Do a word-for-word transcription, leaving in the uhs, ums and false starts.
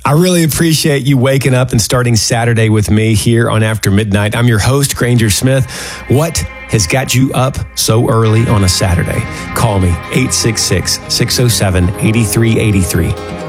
I really appreciate you waking up and starting Saturday with me here on After Midnight. I'm your host, Granger Smith. What has got you up so early on a Saturday? Call me, eight six six, six oh seven, eight three eight three.